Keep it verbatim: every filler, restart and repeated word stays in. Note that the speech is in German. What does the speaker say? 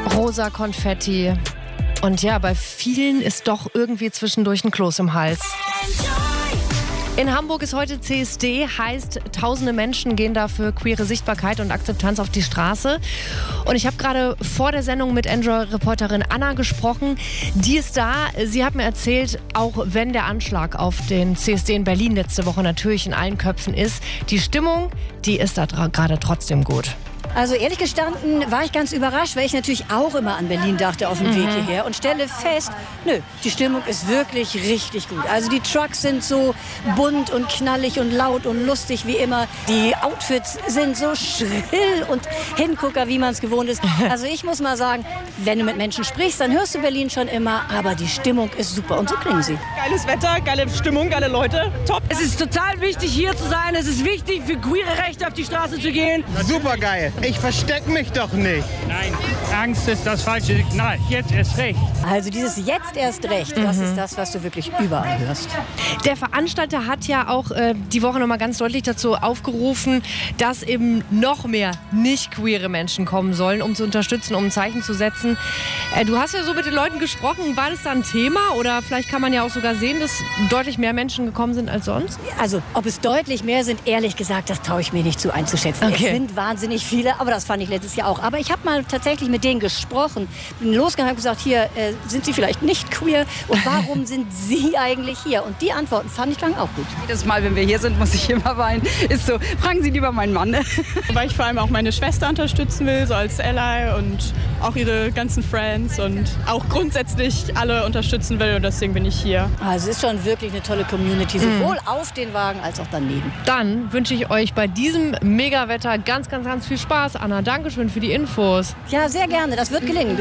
Rosa Konfetti. Und ja, bei vielen ist doch irgendwie zwischendurch ein Kloß im Hals. In Hamburg ist heute C S D, heißt, tausende Menschen gehen da für queere Sichtbarkeit und Akzeptanz auf die Straße. Und ich habe gerade vor der Sendung mit Enjoy-Reporterin Anna gesprochen. Die ist da. Sie hat mir erzählt, auch wenn der Anschlag auf den C S D in Berlin letzte Woche natürlich in allen Köpfen ist, die Stimmung, die ist da gerade trotzdem gut. Also ehrlich gestanden war ich ganz überrascht, weil ich natürlich auch immer an Berlin dachte auf dem mhm. Weg hierher und stelle fest, nö, die Stimmung ist wirklich richtig gut. Also die Trucks sind so bunt und knallig und laut und lustig wie immer. Die Outfits sind so schrill und Hingucker, wie man es gewohnt ist. Also ich muss mal sagen, wenn du mit Menschen sprichst, dann hörst du Berlin schon immer, aber die Stimmung ist super und so klingen sie. Geiles Wetter, geile Stimmung, geile Leute, top. Es ist total wichtig, hier zu sein. Es ist wichtig, für queere Rechte auf die Straße zu gehen. Super geil. Ich versteck mich doch nicht. Nein, Angst ist das falsche Signal. Jetzt erst recht. Also dieses jetzt erst recht, das mhm. ist das, was du wirklich überall hörst. Der Veranstalter hat ja auch äh, die Woche noch mal ganz deutlich dazu aufgerufen, dass eben noch mehr nicht queere Menschen kommen sollen, um zu unterstützen, um ein Zeichen zu setzen. Äh, du hast ja so mit den Leuten gesprochen. War das da ein Thema? Oder vielleicht kann man ja auch sogar sehen, dass deutlich mehr Menschen gekommen sind als sonst? Also ob es deutlich mehr sind, ehrlich gesagt, das traue ich mir nicht zu einzuschätzen. Okay. Es sind wahnsinnig viele, aber das fand ich letztes Jahr auch. Aber ich habe mal tatsächlich mit denen gesprochen, bin losgegangen und gesagt, hier, äh, sind Sie vielleicht nicht queer und warum sind Sie eigentlich hier? Und die Antworten fand ich lang auch gut. Jedes Mal, wenn wir hier sind, muss ich immer weinen. Ist so, fragen Sie lieber meinen Mann. Weil ich vor allem auch meine Schwester unterstützen will, so als Ally und auch ihre ganzen Friends und auch grundsätzlich alle unterstützen will und deswegen bin ich hier. Also es ist schon wirklich eine tolle Community, sowohl mhm. auf den Wagen als auch daneben. Dann wünsche ich euch bei diesem Megawetter ganz, ganz, ganz viel Spaß, Anna. Dankeschön für die Infos. Ja, sehr gerne. Das wird gelingen.